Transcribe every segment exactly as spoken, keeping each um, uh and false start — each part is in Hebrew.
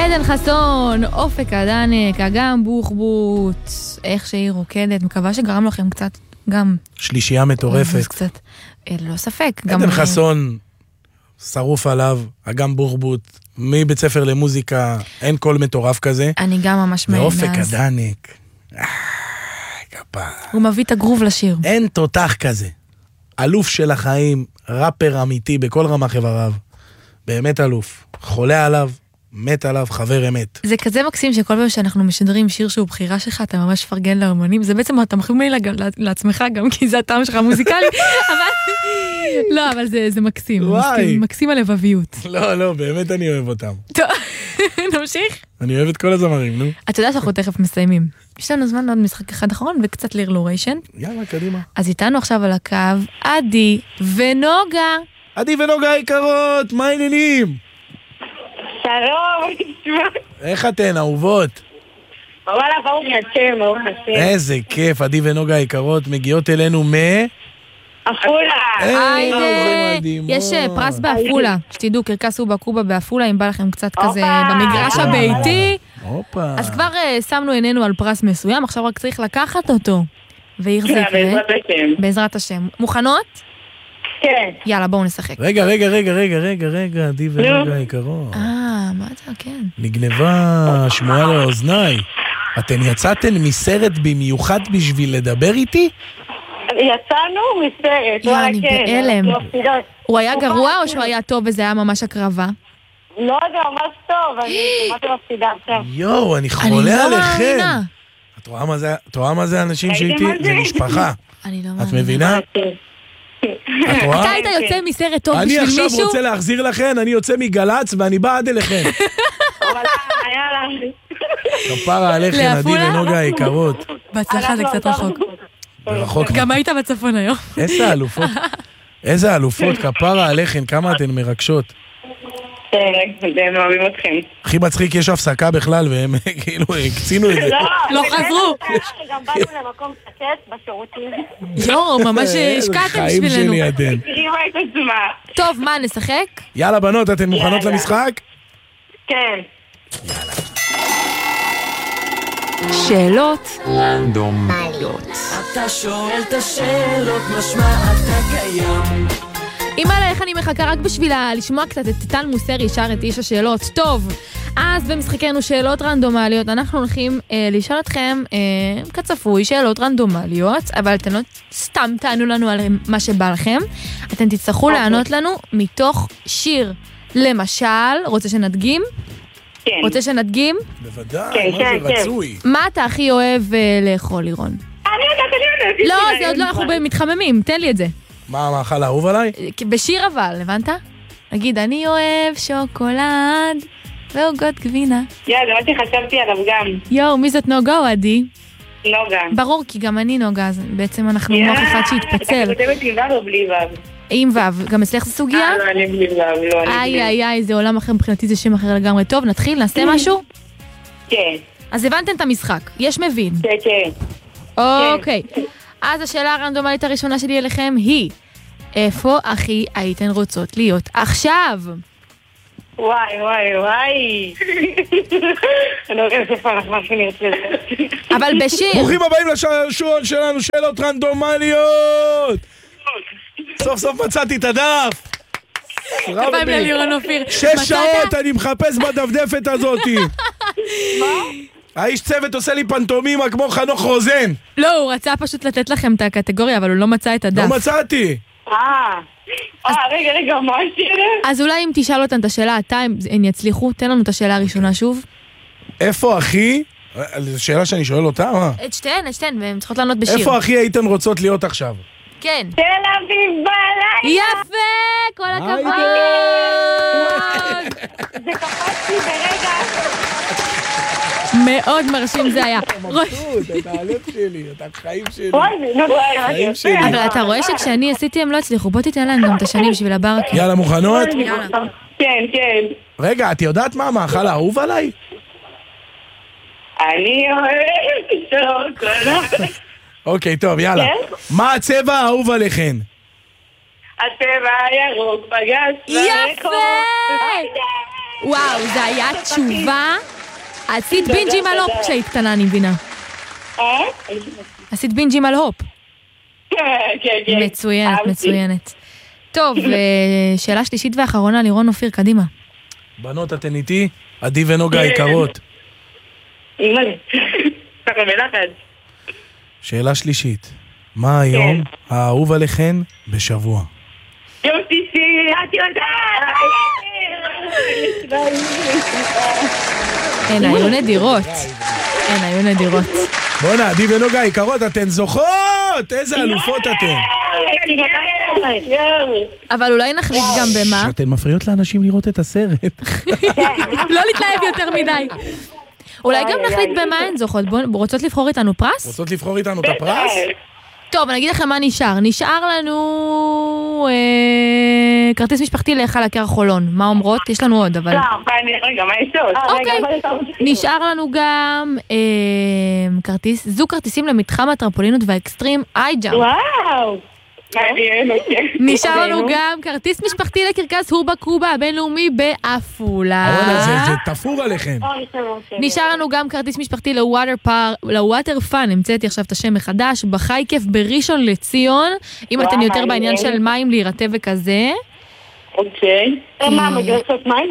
עדן חסון, אופק הדנק, אגם בוחבוט, איך שהיא רוקדת, מקווה שגרם לכם קצת גם... שלישייה מטורפת. קצת, לא ספק. עדן חסון, שרוף עליו, אגם בוחבוט, מבית ספר למוזיקה, אין קול מטורף כזה. אני גם ממש מאז. ואופק הדנק. הוא מביא את הגרוב לשיר. אין תותח כזה. אלוף של החיים, ראפר אמיתי בכל רמה חבריו. באמת אלוף. חולה עליו. מת עליו, חבר אמת. זה כזה מקסים שכל פעם שאנחנו משדרים שיר שהוא בחירה שלך, אתה ממש פרגן לאמנים, זה בעצם אתה מחמיא לעצמך גם, כי זה הטעם שלך המוזיקלי, אבל... לא, אבל זה מקסים, מקסים הלבביות. לא, לא, באמת אני אוהב אותם. טוב, נמשיך? אני אוהב את כל הזמרים, נו. אתה יודע שאנחנו תכף מסיימים. יש לנו זמן עוד משחק אחד אחרון, וקצת לירלוריישן. יאללה, קדימה. אז איתנו עכשיו על הקו, עדי ונוגה. עדי ונוגה היקרות, מה העניינים? שלום, איך אתן, אהובות? וואלה, ברוך השם, ברוך השם. איזה כיף, עדי ונוגה היקרות מגיעות אלינו מ... אפולה. יש פרס באפולה, שתדעו, קרקסו בקובה באפולה, אם בא לכם קצת כזה במגרש הביתי. אז כבר שמנו עינינו על פרס מסוים, עכשיו רק צריך לקחת אותו. ואיך זה יקרה? בעזרת השם. בעזרת השם. מוכנות? כן. יאללה, בואו נשחק. רגע, רגע, רגע, רגע, רגע, רגע, עדי ונוגה היקרות. אה, מה אתה, כן. נגנבה שמועה לאוזניי. אתן יצאתן מסרט במיוחד בשביל לדבר איתי? יצאנו מסרט. אני באלם. הוא היה גרוע או שהוא היה טוב וזה היה ממש הקרבה? לא, זה ממש טוב, אני ממש מפסידה עכשיו. יואו, אני חולה עליכם. את רואה מה זה האנשים שאיתי? זה משפחה. אני לא מאמינה. את מבינה? אתה היית יוצא מסרט טוב בשביל מישהו? אני עכשיו רוצה להחזיר לכן, אני יוצא מגלץ ואני בא עד אליכן. כפרה עליכן, עדי ונוגה היקרות. בהצלחה, זה קצת רחוק. רחוק. גם היית בצפון היום. איזה אלופות, איזה אלופות, כפרה עליכן, כמה אתן מרגשות. הם אוהבים אתכם. הכי מצחיק, יש הפסקה בכלל, והם כאילו הקצינו את זה. לא חזרו. גם באנו למקום שקט בשירותים. יואו, ממש השקעתם חיים בשבילנו. שלי עדן. תראימה את עצמה. טוב, מה, נשחק? יאללה בנות, אתן מוכנות למשחק? כן. שאלות רנדומליות. אתה שואל את השאלות, משמע אתה קיים. אימא'לה, איך אני מחכה רק בשביל לשמוע קצת את טל מוסרי שר את איש השאלות. טוב, אז במשחקנו שאלות רנדומליות, אנחנו הולכים אה, לשאול אתכם אה, כצפוי שאלות רנדומליות, אבל אתם לא סתם תענו לנו על מה שבא לכם, אתם תצטרכו לענות לנו מתוך שיר. למשל, רוצה שנדגים? כן. רוצה שנדגים? בוודאי, מה זה רצוי. מה אתה הכי אוהב אה, לאכול, לירון? אני יודעת, אני יודעת. לא, זה עוד לא, אנחנו מתחממים, תן לי את זה. מה המאכל האהוב עליי? בשיר אבל, הבנת? נגיד, אני אוהב שוקולד ועוגות גבינה. יאללה, מה שחשבתי עליו גם. יואו, מי זאת נוגה או עדי? נוגה. ברור, כי גם אני נוגה, אז בעצם אנחנו מוח אחד שהתפצל. אתה כותבת עם וו או בלי וו? עם וו. גם אצלך זה סוגיה? אה, לא, אני בלי וו, לא, אני בלי. איי, איי, איי, זה עולם אחר, מבחינתי זה שם אחר לגמרי. טוב, נתחיל, נעשה משהו? כן. אז הבנתם את המשחק, יש מבין. כן, כן. אוקיי. אז השאלה הרנדומלית הראשונה שלי אליכם היא, איפה הכי הייתן רוצות להיות עכשיו? וואי, וואי, וואי. אני לא יודעת איפה אנחנו משהו נרצה. אבל בשיר. ברוכים הבאים לשעון שלנו, שאלות רנדומליות. סוף סוף מצאתי את הדף. כפיים ללירון אופיר. שש שעות אני מחפש בדפדפת הזאתי. מה? האיש צוות עושה לי פנטומימה כמו חנוך רוזן. לא, הוא רצה פשוט לתת לכם את הקטגוריה, אבל הוא לא מצא את הדף. לא מצאתי. אה, אה, רגע, רגע, מה השאלה? אז אולי אם תשאל אותם את השאלה, אתה, הם יצליחו, תן לנו את השאלה הראשונה שוב. איפה הכי? זו שאלה שאני שואל אותה, מה? את שתיהן, את שתיהן, והן צריכות לענות בשיר. איפה הכי הייתן רוצות להיות עכשיו? כן. תל אביב בלילה! יפה! כל הכבוד! זה קפצתי ברגע. מאוד מרשים זה היה. את הלב שלי, את החיים שלי. חיים שלי. אבל אתה רואה שכשאני עשיתי הם לא הצליחו, בוא תיתן להם גם את השנים בשביל הברקה. יאללה, מוכנות? כן, כן. רגע, את יודעת מה המאכל האהוב עליי? אני אוהב שוקולד. אוקיי, טוב, יאללה. מה הצבע האהוב עליכן? הצבע הירוק בגז. יפה! וואו, זה היה תשובה. עשית בינג'ים על הופ כשהיית קטנה, אני מבינה. אה? עשית בינג'ים על הופ. כן, כן, כן. מצוינת, מצוינת. טוב, שאלה שלישית ואחרונה, לירון אופיר, קדימה. בנות, אתן איתי? עדי ונוגה היקרות. אימא לי. ככה בלחץ. שאלה שלישית. מה היום האהוב עליכן בשבוע? יום שישי, את יודעת. הן היו נדירות. הן היו נדירות. בוא'נה, עדי ונוגה היקרות, אתן זוכות! איזה אלופות אתן. אבל אולי נחליט גם במה. שאתן מפריעות לאנשים לראות את הסרט. לא להתלהב יותר מדי. אולי גם נחליט במה הן זוכות. רוצות לבחור איתנו פרס? רוצות לבחור איתנו את הפרס? טוב, אני אגיד לכם מה נשאר. נשאר לנו אה, כרטיס משפחתי להיכל הקרח חולון. מה אומרות? יש לנו עוד, אבל... רגע, מה יש עוד? אוקיי. נשאר לנו גם אה, כרטיס, זוג כרטיסים למתחם הטרמפולינות והאקסטרים איי-ג'אמפ. וואו! נשאר לנו גם כרטיס משפחתי לקרקס הובה קובה הבינלאומי בעפולה. זה תפור עליכם. נשאר לנו גם כרטיס משפחתי לווטר פאן, המצאתי עכשיו את השם מחדש, בחי כיף בראשון לציון, אם אתן יותר בעניין של מים להירטב וכזה. אוקיי. מה, מגרסות מים?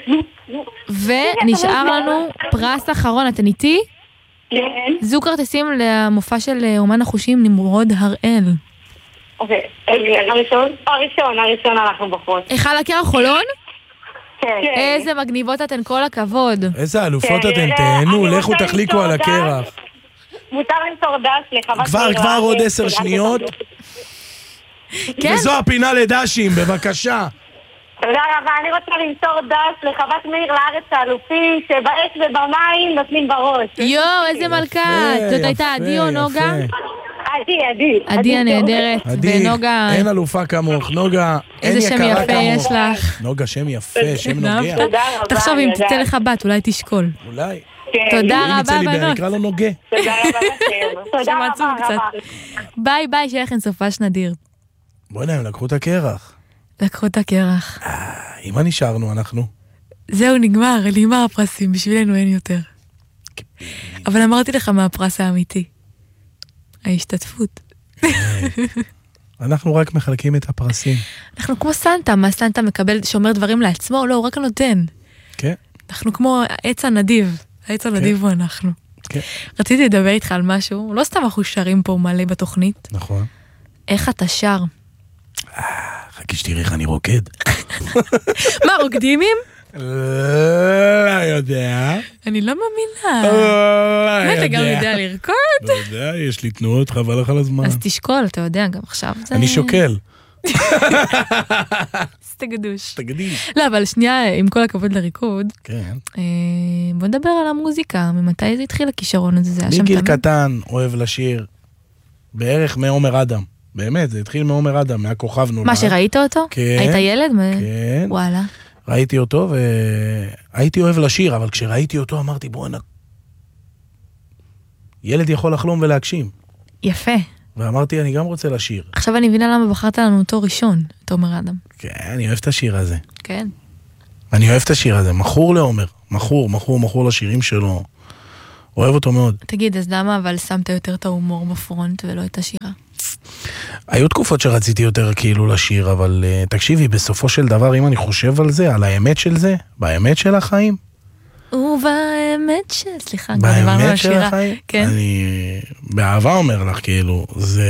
ונשאר לנו פרס אחרון, אתן איתי? כן. זוג כרטיסים למופע של אומן החושים נמרוד הראל. אוקיי, הראשון? הראשון, הראשון אנחנו בחוץ. היכל הקרח חולון? כן. איזה מגניבות אתן, כל הכבוד. איזה אלופות אתן, תהנו, לכו תחליקו על הקרח. מותר למסור דש לחוות... כבר, כבר עוד עשר שניות. כן. וזו הפינה לדשים, בבקשה. תודה רבה, אני רוצה למסור דש לחוות מאיר לארץ האלופי, שבאש ובמים נותנים בראש. יואו, איזה מלכה. זאת הייתה עדי או נוגה? עדי, עדי. עדי הנהדרת, ונוגה... אין אלופה כמוך, נוגה, אין איזה שם יקרה יפה יש כמוך. לך. נוגה, שם יפה, שם נוגע. תודה רבה. תחשוב אם תצא לך בת, אולי תשקול. אולי. תודה רבה, בנות. בנות. נקרא לו נוגה. תודה רבה לכם. תודה שמעצוב רבה קצת. רבה. ביי ביי, שיהיה לכם סופש נדיר. בוא'נה, הם לקחו את הקרח. לקחו את הקרח. עם מה נשארנו אנחנו? זהו, נגמר, נגמר הפרסים, בשבילנו אין יותר. אבל אמרתי לך מה הפרס האמיתי. ההשתתפות. אנחנו רק מחלקים את הפרסים. אנחנו כמו סנטה, מה סנטה מקבל, שאומר דברים לעצמו? לא, הוא רק נותן. כן. אנחנו כמו העץ הנדיב. העץ הנדיב הוא אנחנו. כן. רציתי לדבר איתך על משהו, לא סתם אנחנו שרים פה מלא בתוכנית. נכון. איך אתה שר? חכי שתראי איך אני רוקד. מה, רוקדימים? לא יודע. אני לא מאמינה. לא יודע. אתה גם יודע לרקוד? לא יודע, יש לי תנועות, חבל לך על הזמן. אז תשקול, אתה יודע, גם עכשיו זה... אני שוקל. סתגדוש. תגדיש. לא, אבל שנייה, עם כל הכבוד לריקוד, כן. בוא נדבר על המוזיקה, ממתי זה התחיל הכישרון הזה? זה היה שם מגיל תמיד? קטן, אוהב לשיר. בערך מעומר אדם. באמת, זה התחיל מעומר אדם, מהכוכב נולד. מה, שראית אותו? כן. היית ילד? כן. וואלה. ראיתי אותו והייתי אוהב לשיר, אבל כשראיתי אותו אמרתי, בוא נ... ילד יכול לחלום ולהגשים. יפה. ואמרתי, אני גם רוצה לשיר. עכשיו אני מבינה למה בחרת לנו אותו ראשון, את עומר אדם. כן, אני אוהב את השיר הזה. כן. אני אוהב את השיר הזה, מכור לעומר. מכור, מכור, מכור לשירים שלו. אוהב אותו מאוד. תגיד, אז למה אבל שמת יותר את ההומור בפרונט ולא את השירה? היו תקופות שרציתי יותר כאילו לשיר, אבל uh, תקשיבי, בסופו של דבר, אם אני חושב על זה, על האמת של זה, באמת של החיים, ובאמת של... סליחה, כבר דיברנו על באמת של השירה. החיים, כן. אני באהבה אומר לך, כאילו, זה...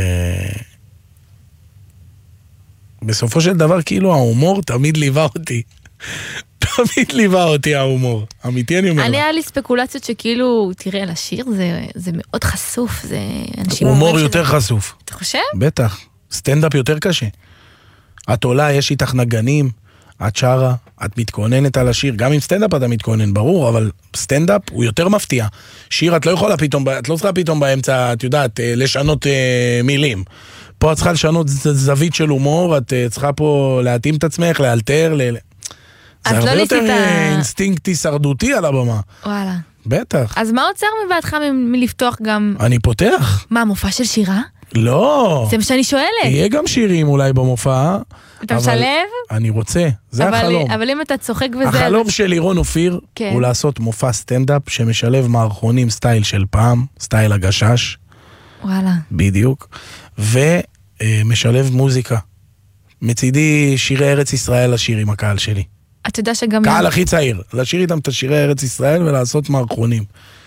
בסופו של דבר, כאילו, ההומור תמיד ליווה אותי. תמיד ליווה אותי ההומור. אמיתי אני אומר אני לך. היה לי ספקולציות שכאילו, תראה, לשיר זה, זה מאוד חשוף, זה אנשים... הומור אומרים יותר שזה- חשוף. אתה חושב? בטח. סטנדאפ יותר קשה. את עולה, יש איתך נגנים, את שרה, את מתכוננת על השיר. גם עם סטנדאפ אתה מתכונן, ברור, אבל סטנדאפ הוא יותר מפתיע. שיר את לא יכולה פתאום, את לא צריכה פתאום באמצע, את יודעת, לשנות אה, מילים. פה את צריכה לשנות ז- זווית של הומור, את אה, צריכה פה להתאים את עצמך, לאלתר, ל... אז זה לא הרבה יותר ניסית- אה, אינסטינקט הישרדותי על הבמה. וואלה. בטח. אז מה עוצר מבעדך מ- מלפתוח גם... אני פותח. מה, מופע של שירה? לא. זה מה שאני שואלת. יהיה גם שירים אולי במופע. אתה משלב? אני רוצה, זה אבל, החלום. אבל אם אתה צוחק וזה... החלום של לירון אופיר כן. הוא לעשות מופע סטנדאפ שמשלב מערכונים סטייל של פעם, סטייל הגשש. וואלה. בדיוק. ומשלב מוזיקה. מצידי שירי ארץ ישראל לשיר עם הקהל שלי. אתה יודע שגם... קהל הכי צעיר. לשיר איתם את השירי ארץ ישראל ולעשות מערכונים.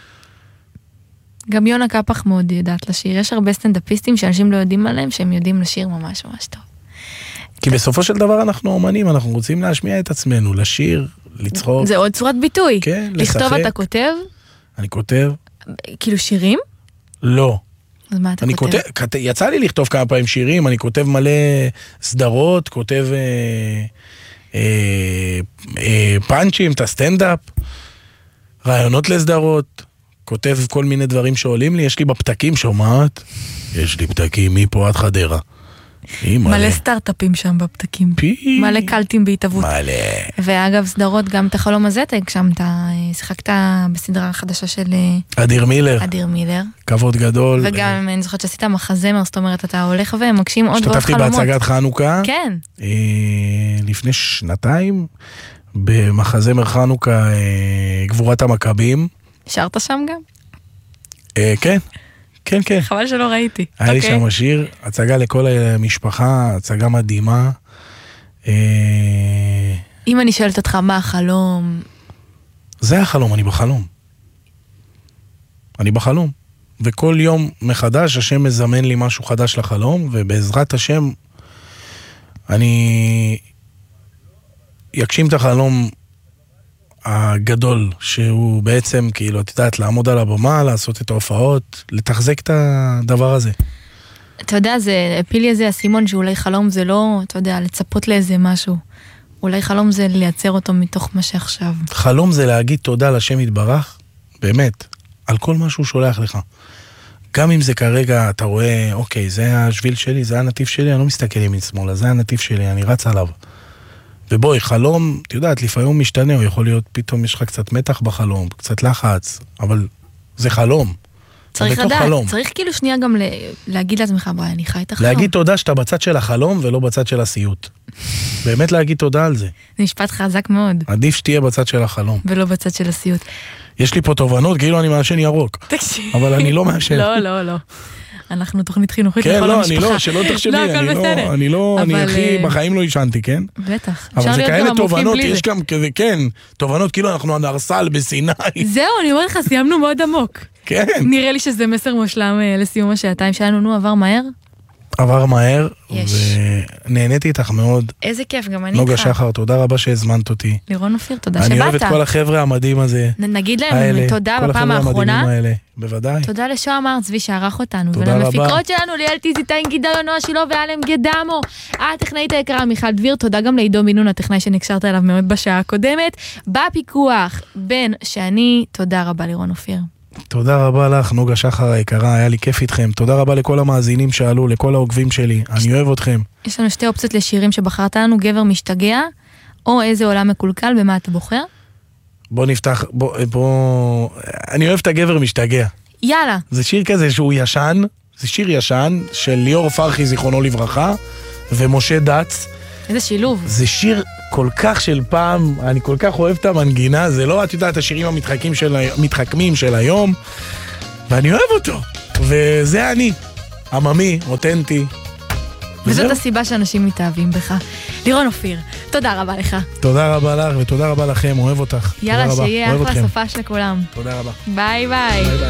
גם יונה קפח מאוד יודעת לשיר. יש הרבה סטנדאפיסטים שאנשים לא יודעים עליהם, שהם יודעים לשיר ממש ממש טוב. כי בסופו של דבר אנחנו אומנים, אנחנו רוצים להשמיע את עצמנו, לשיר, לצחוק. זה עוד צורת ביטוי. כן, לשחק. לכתוב אתה כותב? אני כותב. כאילו שירים? לא. אז מה אתה אני כותב? כותב? יצא לי לכתוב כמה פעמים שירים, אני כותב מלא סדרות, כותב אה, אה, אה, פאנצ'ים, את הסטנדאפ, רעיונות לסדרות, כותב כל מיני דברים שעולים לי, יש לי בפתקים, שומעת? יש לי פתקים מפה עד חדרה. מלא סטארט-אפים שם בפתקים. פי... מלא קלטים בהתאבות. מלא. ואגב, סדרות, גם את החלום הזה, אתה הגשמת, שיחקת בסדרה החדשה של... אדיר מילר. אדיר מילר. כבוד גדול. וגם, אני זוכרת שעשית מחזמר, זאת אומרת, אתה הולך ומגשים עוד ועוד חלומות. השתתפתי בהצגת חנוכה. כן. אה, לפני שנתיים, במחזמר חנוכה, אה, גבורת המכבים. שרת שם גם? אה, כן. כן, כן. חבל שלא ראיתי. היה לי שם שיר, הצגה לכל המשפחה, הצגה מדהימה. אם אני שואלת אותך מה החלום... זה החלום, אני בחלום. אני בחלום. וכל יום מחדש השם מזמן לי משהו חדש לחלום, ובעזרת השם אני יגשים את החלום הגדול, שהוא בעצם, כאילו, את יודעת, לעמוד על הבמה, לעשות את ההופעות, לתחזק את הדבר הזה. אתה יודע, זה, הפיל לי איזה הסימון שאולי חלום זה לא, אתה יודע, לצפות לאיזה משהו. אולי חלום זה לייצר אותו מתוך מה שעכשיו. חלום זה להגיד תודה לשם יתברך, באמת, על כל מה שהוא שולח לך. גם אם זה כרגע, אתה רואה, אוקיי, זה השביל שלי, זה הנתיב שלי, אני לא מסתכל ימין שמאלה, זה הנתיב שלי, אני רץ עליו. ובואי, חלום, אתה יודעת, לפעמים הוא משתנה, הוא יכול להיות, פתאום יש לך קצת מתח בחלום, קצת לחץ, אבל זה חלום. צריך לדעת, חלום. צריך כאילו שנייה גם להגיד לעצמך, בואי, אני חי את החלום. להגיד תודה שאתה בצד של החלום ולא בצד של הסיוט. באמת להגיד תודה על זה. זה משפט חזק מאוד. עדיף שתהיה בצד של החלום. ולא בצד של הסיוט. יש לי פה תובנות, כאילו אני מעשן ירוק. תקשיב. אבל אני לא מעשן. לא, לא, לא. אנחנו תוכנית חינוכית כן, לכל לא, המשפחה. אני לא, שלא תחשבי, לא, אני לא, אני לא, אני הכי, בחיים לא ישנתי, כן? בטח. אבל זה כאלה תובנות, יש גם כזה, כן, תובנות, כאילו אנחנו הנרסל בסיני. זהו, אני אומרת לך, סיימנו מאוד עמוק. כן. נראה לי שזה מסר מושלם לסיום השעתיים שלנו, נו, עבר מהר? עבר מהר, ונהניתי איתך מאוד. איזה כיף, גם אני איתך. נוגה שחר, תודה רבה שהזמנת אותי. לירון אופיר, תודה שבאת. אני אוהב את כל החבר'ה המדהים הזה. נגיד להם תודה בפעם האחרונה. בוודאי. תודה לשוהם ארץ צבי שערך אותנו. ולמפיקות שלנו, ליאל טיזיטיין, גידאון נועה שילו ואלם גדמו. הטכנאית היקרה מיכל דביר, תודה גם לעידו בינון, הטכנאי שנקשרת אליו מאוד בשעה הקודמת. בפיקוח, בן שאני, תודה רבה לירון אופיר. תודה רבה לך, נוגה שחר היקרה, היה לי כיף איתכם. תודה רבה לכל המאזינים שעלו, לכל העוקבים שלי. אני אוהב אתכם. יש לנו שתי אופציות לשירים שבחרת לנו, גבר משתגע, או איזה עולם מקולקל, במה אתה בוחר? בוא נפתח, בוא, בוא... אני אוהב את הגבר משתגע. יאללה. זה שיר כזה שהוא ישן, זה שיר ישן, של ליאור פרחי זיכרונו לברכה, ומשה דץ. איזה שילוב. זה שיר כל כך של פעם, אני כל כך אוהב את המנגינה, זה לא, את יודעת, השירים המתחכמים של, מתחכמים של היום, ואני אוהב אותו. וזה אני, עממי, אותנטי. וזאת הסיבה שאנשים מתאהבים בך. לירון אופיר, תודה רבה לך. תודה רבה לך ותודה רבה לכם, אוהב אותך. יאללה, שיהיה אחלה סופש לכולם. תודה רבה. ביי ביי.